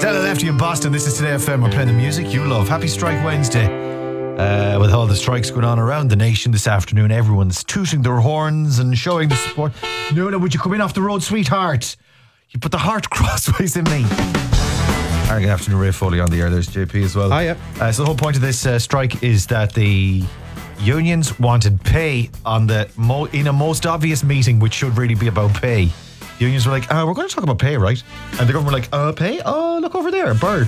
Stella Lefty in Boston. This is Today FM. We're playing the music you love. Happy Strike Wednesday. With all the strikes going on around the nation this afternoon, everyone's tooting their horns and showing the support. Nuna, would you come in off the road, sweetheart? You put the heart crossways in me. Good afternoon, Ray Foley on the air. There's JP as well. Hiya. So the whole point of this strike is that the unions wanted pay on in a most obvious meeting, which should really be about pay. The unions were like, we're going to talk about pay, right? And the government were like, pay? Oh, look over there, a bird.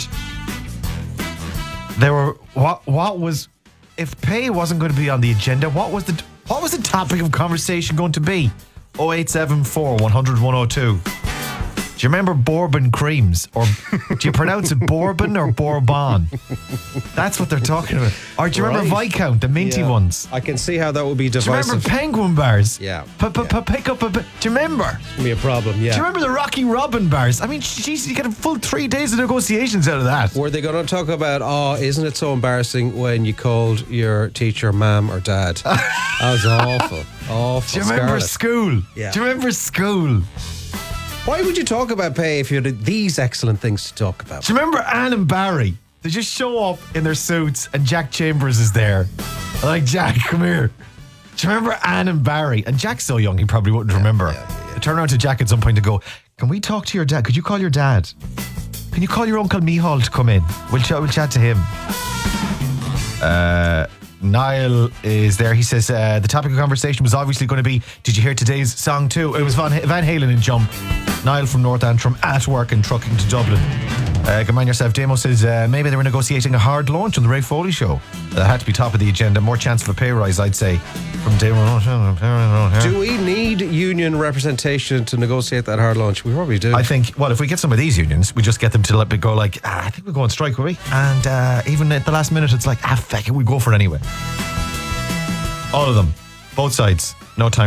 They were, what was, if pay wasn't going to be on the agenda, what was the topic of conversation going to be? 0874 100 102. Do you remember Bourbon creams? Or do you pronounce it Bourbon or Bourbon? That's what they're talking about. Or do you remember Viscount, the minty ones? I can see how that would be Do you divisive. remember Penguin bars? Yeah. Pick up a bit. Do you remember? Be a problem, yeah. Do you remember the Rocky Robin bars? I mean, geez, you get a full 3 days of negotiations out of that. Were they going to talk about, isn't it so embarrassing when you called your teacher ma'am or dad? That was awful. Awful. Do you remember Scarlet. school? Yeah. Do you remember school? Why would you talk about pay if you had these excellent things to talk about? Do you remember Anne and Barry? They just show up in their suits and Jack Chambers is there. I'm like, Jack, come here. Do you remember Anne and Barry? And Jack's so young, he probably wouldn't remember. They turn around to Jack at some point and go, can we talk to your dad? Could you call your dad? Can you call your Uncle Mihal to come in? We'll chat to him. Niall is there. He says the topic of conversation was obviously going to be, did you hear today's song too? It was Van Halen in Jump. Niall from North Antrim at work and trucking to Dublin. Good man yourself. Damo says maybe they were negotiating a hard launch on the Ray Foley show. That had to be top of the agenda. More chance of a pay rise, I'd say. From Damo. Do we need union representation to negotiate that hard launch? We probably do. I think, well, if we get some of these unions, we just get them to go like, I think we'll go on strike, will we? And even at the last minute, it's like, fuck it, we go for it anyway. All of them. Both sides. No time.